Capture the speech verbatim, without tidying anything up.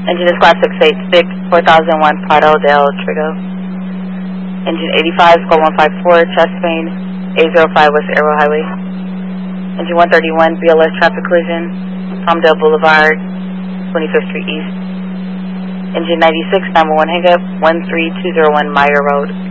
Engine is class six eight six, four thousand one Prado del Trigo. Engine eighty-five, squad one five four, chest pain, eight zero five West Arrow Highway. Engine one thirty-one, B L S traffic collision, Palmdale Boulevard, twenty-fifth Street East. Engine ninety-six, nine one one hang up, one three two zero one Meyer Road.